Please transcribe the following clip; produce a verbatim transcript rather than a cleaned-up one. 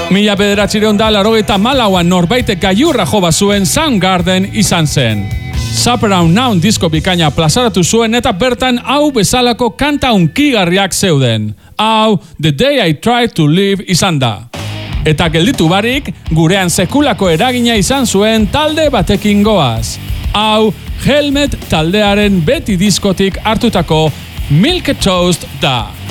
Mila bederatzireun da larogeita malauan norbaitek gailurra joba zuen Soundgarden izan zen. Surround Sound disko bikaina plazaratu zuen eta bertan hau bezalako kanta unkigarriak zeuden. Hau, The Day I Tried to Live izan da. Eta gelditu barik, gurean sekulako eragina izan zuen talde batekin goaz. Hau, Helmet taldearen beti diskotik hartutako Milk Toast da.